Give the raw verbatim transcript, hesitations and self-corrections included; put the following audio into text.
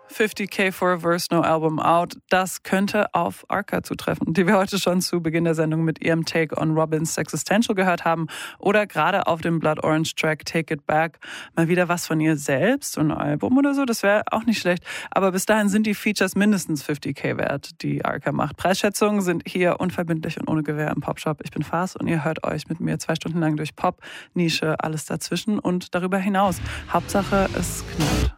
fifty K for a Verse, No Album Out. Das könnte auf Arca zutreffen, die wir heute schon zu Beginn der Sendung mit ihrem Take on Robins Existential gehört haben. Oder gerade auf dem Blood Orange Track Take It Back mal wieder was von ihr selbst, so ein Album oder so. Das wäre auch nicht schlecht. Aber bis dahin sind die Features mindestens fifty K wert, die Arca macht. Preisschätzungen sind hier unverbindlich und ohne Gewähr im Popshop. Ich bin Fas und ihr hört euch mit mir zwei Stunden lang durch Pop, Nische, alles dazwischen und darüber hinaus. Hauptsache, es knallt.